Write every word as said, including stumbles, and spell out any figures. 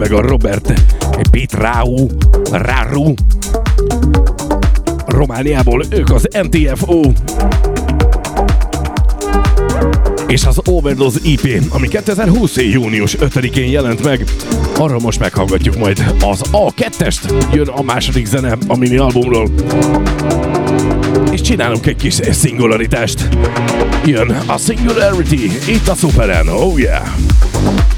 meg a Robert Petrau, Raru. Romániából ők az em té ef o. És az Overdose í pé, ami kétezer-húsz. június ötödikén jelent meg. Arról most meghallgatjuk majd az á kettest. Jön a második zene a mini albumról. És csinálunk egy kis szingularitást. Jön a Singularity, itt a Superen, oh yeah!